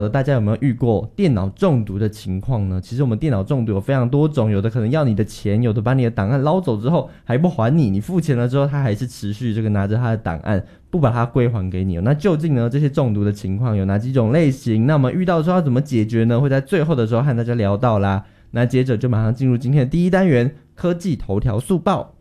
大家有没有遇过电脑中毒的情况呢？其实我们电脑中毒有非常多种，有的可能要你的钱，有的把你的档案捞走之后还不还你，你付钱了之后他还是持续这个拿着他的档案不把它归还给你。那究竟呢这些中毒的情况有哪几种类型？那我们遇到的时候要怎么解决呢？会在最后的时候和大家聊到啦。那接着就马上进入今天的第一单元，科技头条速报。